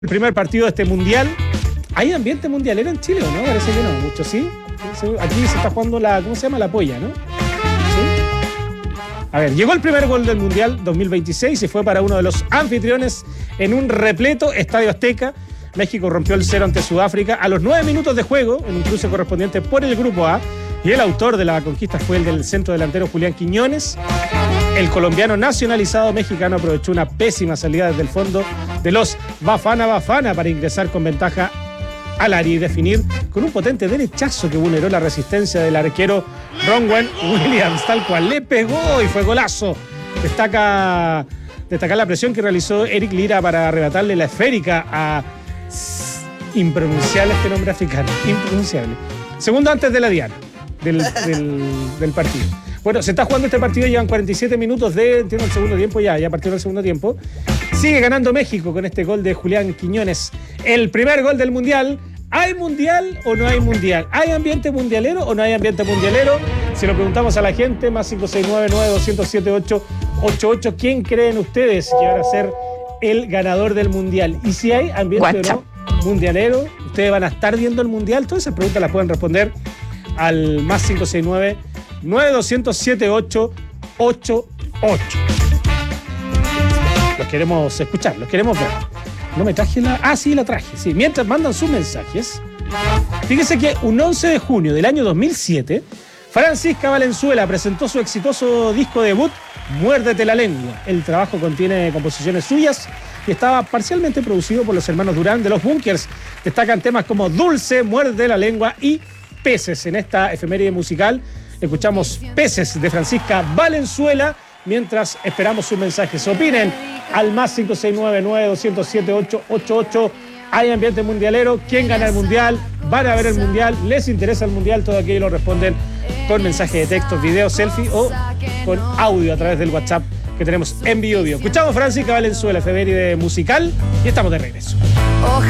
El primer partido de este mundial. ¿Hay ambiente mundialero en Chile o no? Parece que no, mucho sí. Aquí se está jugando la, ¿cómo se llama? La polla, ¿no? ¿Sí? A ver, llegó el primer gol del Mundial 2026 y fue para uno de los anfitriones en un repleto Estadio Azteca. México rompió el 0 ante Sudáfrica a los 9 minutos de juego en un cruce correspondiente por el Grupo A. Y el autor de la conquista fue el del centro delantero Julián Quiñones. El colombiano nacionalizado mexicano aprovechó una pésima salida desde el fondo de los Bafana Bafana para ingresar con ventaja al área y definir con un potente derechazo que vulneró la resistencia del arquero Ronwen Williams, tal cual le pegó y fue golazo. Destacar la presión que realizó Eric Lira para arrebatarle la esférica a impronunciable este nombre africano, impronunciable. Segundo antes de la diana del partido. Bueno, se está jugando este partido, llevan 47 minutos entiendo el segundo tiempo, ya partió el segundo tiempo. Sigue ganando México con este gol de Julián Quiñones. El primer gol del Mundial. ¿Hay Mundial o no hay Mundial? ¿Hay ambiente mundialero o no hay ambiente mundialero? Si lo preguntamos a la gente, más 569-9207-888, ¿quién creen ustedes que va a ser el ganador del Mundial? Y si hay ambiente o no mundialero, ¿ustedes van a estar viendo el Mundial? Todas esas preguntas las pueden responder al más 569-9207-888. Los queremos escuchar, los queremos ver. No me traje la... Ah, sí, la traje. Sí, mientras mandan sus mensajes. Fíjese que un 11 de junio del año 2007, Francisca Valenzuela presentó su exitoso disco debut, Muérdete la lengua. El trabajo contiene composiciones suyas y estaba parcialmente producido por los hermanos Durán de Los Bunkers. Destacan temas como Dulce, Muerde la lengua y Peces. En esta efeméride musical escuchamos Peces de Francisca Valenzuela mientras esperamos sus mensajes. Opinen al más 569-9207-888. ¿Hay ambiente mundialero? ¿Quién gana el mundial? ¿Van a ver el mundial? ¿Les interesa el mundial? Todo aquello lo responden con mensaje de texto, video, selfie o con audio a través del WhatsApp que tenemos en vivo. Escuchamos Francisca Valenzuela, efeméride musical, y estamos de regreso.